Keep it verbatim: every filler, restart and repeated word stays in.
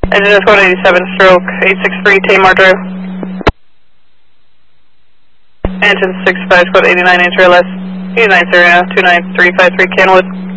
Engine is code eighty-seven, stroke eight six three, Tamar Drive. Engine six five, code eighty-nine, Inch R L S, eighty-nine, zero, two nine three five three, Canwood.